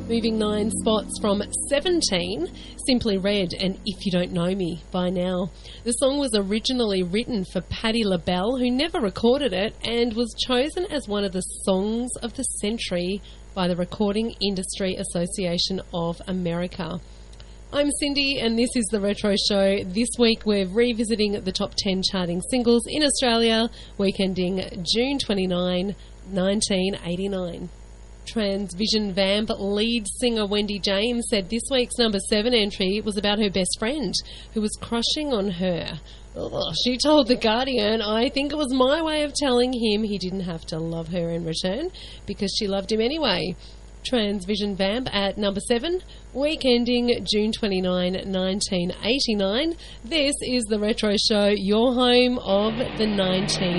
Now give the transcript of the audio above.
Moving 9 spots from 17, Simply Red and If You Don't Know Me by Now. The song was originally written for Patti LaBelle, who never recorded it, and was chosen as one of the songs of the century by the Recording Industry Association of America. I'm Cindy and this is The Retro Show. This week we're revisiting the top 10 charting singles in Australia, week ending June 29, 1989. Transvision Vamp lead singer Wendy James said this week's number 7 entry was about her best friend who was crushing on her. She told The Guardian, "I think it was my way of telling him he didn't have to love her in return because she loved him anyway." Transvision Vamp at number 7, week ending June 29, 1989. This is The Retro Show, your home of the 1980s.